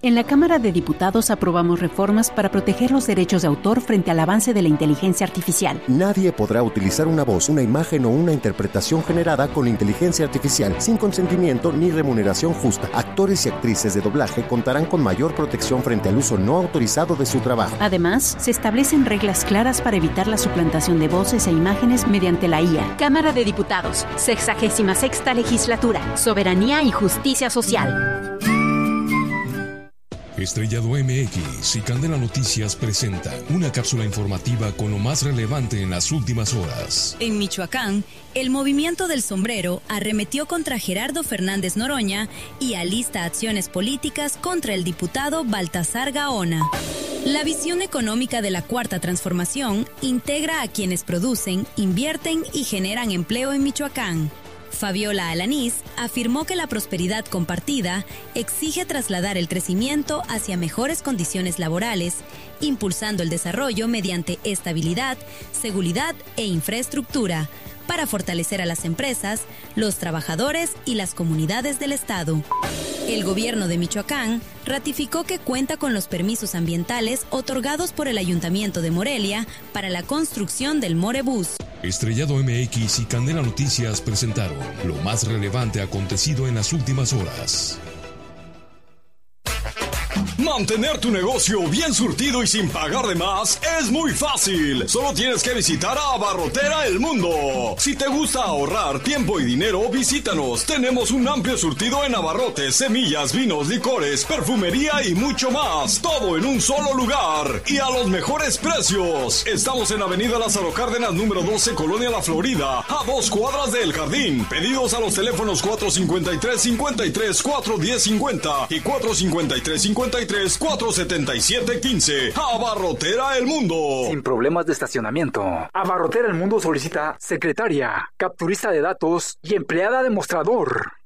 En la Cámara de Diputados aprobamos reformas para proteger los derechos de autor frente al avance de la inteligencia artificial. Nadie podrá utilizar una voz, una imagen o una interpretación generada con inteligencia artificial sin consentimiento ni remuneración justa. Actores y actrices de doblaje contarán con mayor protección frente al uso no autorizado de su trabajo. Además, se establecen reglas claras para evitar la suplantación de voces e imágenes mediante la IA. Cámara de Diputados, 66ª Legislatura, Soberanía y Justicia Social. Estrellado MX y Candela Noticias presenta una cápsula informativa con lo más relevante en las últimas horas. En Michoacán, el movimiento del sombrero arremetió contra Gerardo Fernández Noroña y alista acciones políticas contra el diputado Baltasar Gaona. La visión económica de la Cuarta Transformación integra a quienes producen, invierten y generan empleo en Michoacán. Fabiola Alanís afirmó que la prosperidad compartida exige trasladar el crecimiento hacia mejores condiciones laborales, impulsando el desarrollo mediante estabilidad, seguridad e infraestructura, para fortalecer a las empresas, los trabajadores y las comunidades del Estado. El gobierno de Michoacán ratificó que cuenta con los permisos ambientales otorgados por el Ayuntamiento de Morelia para la construcción del Morebús. Estrellado MX y Candela Noticias presentaron lo más relevante acontecido en las últimas horas. Mantener tu negocio bien surtido y sin pagar de más es muy fácil. Solo tienes que visitar a Abarrotera El Mundo. Si te gusta ahorrar tiempo y dinero, visítanos. Tenemos un amplio surtido en abarrotes, semillas, vinos, licores, perfumería y mucho más. Todo en un solo lugar y a los mejores precios. Estamos en Avenida Lázaro Cárdenas, número 12, Colonia La Florida, a 2 cuadras del Jardín. Pedidos a los teléfonos 453-53-410-50 y 453-53-477-15. Abarrotera El Mundo. Sin problemas de estacionamiento. Abarrotera El Mundo solicita secretaria, capturista de datos y empleada de mostrador.